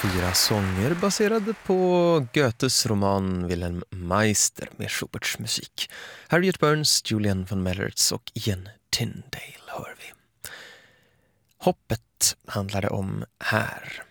4 sånger baserade på Goethes roman Wilhelm Meister med Schuberts musik. Harriet Burns, Julian von Mellertz och Ian Tyndale hör vi. Hoppet handlar det om här.